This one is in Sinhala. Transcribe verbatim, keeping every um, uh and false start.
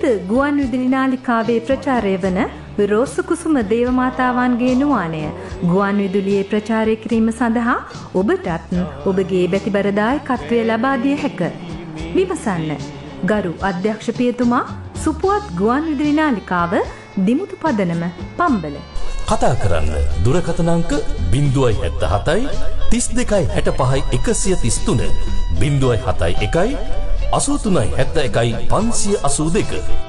අද ගුවන් විදුලි නාලිකාවේ ප්‍රචාරය වන රෝස කුසුම දේවමාතාවන්ගේ නුවාණය ගුවන් විදුලියේ ප්‍රචාරය කිරීම සඳහා ඔබටත් ඔබගේ බැතිබර දායකත්වය ලබා දිය හැක. විමසන්න. ගරු අධ්‍යක්ෂ පියතුමා, සුපුවත් ගුවන් විදුලි නාලිකාව, දිමුතු පදනම, පම්බල. කතා කරන්න දුරකථන අංක ज़ीरो सात सात तीस දෙකයි හැට පහයි එකසිය තිස් තුන ज़ीरो सात එකයි අසූ තුනයි හැත්තෑ එකයි පන්සිය අසූ දෙක.